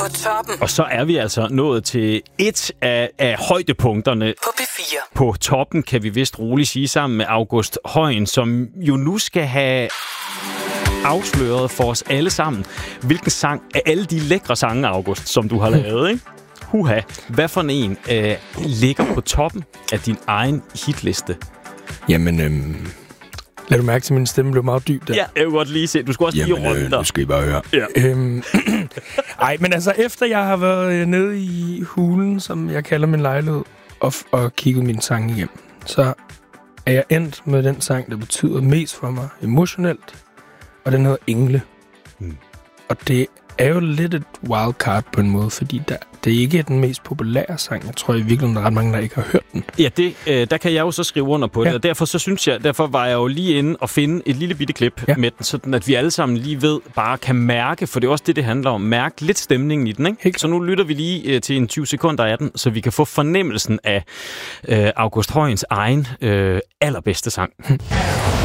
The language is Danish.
På toppen. Og så er vi altså nået til et af højdepunkterne. På P4. På toppen kan vi vist roligt sige sammen med August Højen, som jo nu skal have afsløret for os alle sammen, hvilken sang af alle de lækre sange, August, som du har lavet, ikke? Huha, hvad for en ligger på toppen af din egen hitliste? Jamen, lad du mærke til, at min stemme blev meget dyb der. Ja, jeg vil godt lige se. Du skal også lige runde der. Nu skal I bare høre. Ja. Ej, men altså, efter jeg har været nede i hulen, som jeg kalder min lejlighed, og kigget min sang igennem, så er jeg endt med den sang, der betyder mest for mig emotionelt, og den hedder Engle. Og det er jo lidt et wildcard på en måde, fordi det er ikke den mest populære sang. Jeg tror i virkeligheden, der er ret mange, der ikke har hørt den. Ja, der kan jeg jo så skrive under på det, og derfor var jeg jo lige inde og finde et lille bitte klip med den, sådan at vi alle sammen lige ved, bare kan mærke, for det er også det handler om, mærke lidt stemningen i den, ikke? Så nu lytter vi lige til en 20 sekunder af den, så vi kan få fornemmelsen af August Højens egen allerbedste sang.